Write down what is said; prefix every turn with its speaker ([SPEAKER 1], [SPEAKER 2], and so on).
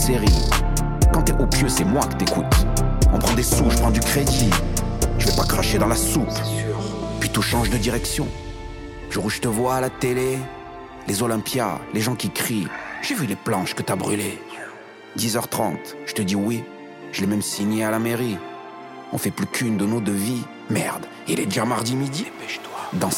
[SPEAKER 1] série. Quand t'es au pieu, c'est moi que t'écoutes. On prend des sous, je prends du crédit. Je vais pas cracher dans la soupe. Puis tout change de direction. Jour où je te vois à la télé, les Olympias, les gens qui crient. J'ai vu les planches que t'as brûlées. 10h30, je te dis oui. Je l'ai même signé à la mairie. On fait plus qu'une de nos deux vies. Merde, il est déjà mardi midi. Dépêche-toi. Dans